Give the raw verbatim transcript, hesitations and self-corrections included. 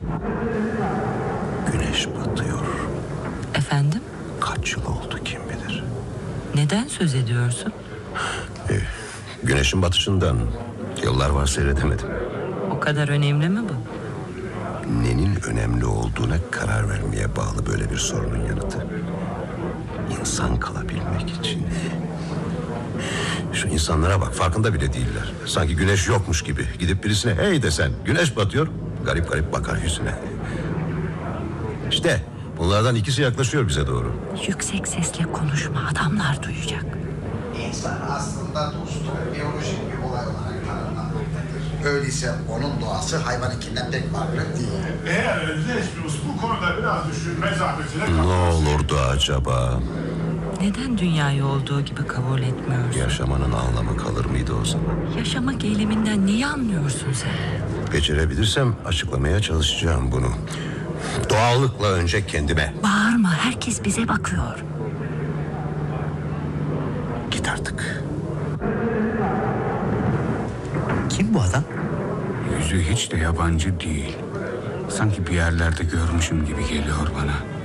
Güneş batıyor. Efendim? Kaç yıl oldu kim bilir. Neden söz ediyorsun? Ee, güneşin batışından yıllar var seyredemedim. O kadar önemli mi bu? Nenin önemli olduğuna karar vermeye bağlı böyle bir sorunun yanıtı. İnsan kalabilmek için. Şu insanlara bak, farkında bile değiller. Sanki güneş yokmuş gibi. Gidip birisine hey desen, güneş batıyor, garip garip bakar yüzüne. İşte bunlardan ikisi yaklaşıyor bize doğru. Yüksek sesle konuşma, adamlar duyacak. İnsan aslında dostu biyolojik bir olay olarak tanımlanmaktadır. Öyleyse onun doğası hayvanınkinden pek farklı değil. Eğer Lesbos bu konuda biraz düşünme zahmetine Ne kalmaz. olurdu acaba? Neden dünyayı olduğu gibi kabul etmiyorsun? Yaşamanın anlamı kalır mıydı o zaman? Yaşamak eyleminden neyi anlıyorsun sen? Becerebilirsem açıklamaya çalışacağım bunu. Doğallıkla önce kendime. Bağırma, herkes bize bakıyor. Git artık. Kim bu adam? Yüzü hiç de yabancı değil. Sanki bir yerlerde görmüşüm gibi geliyor bana.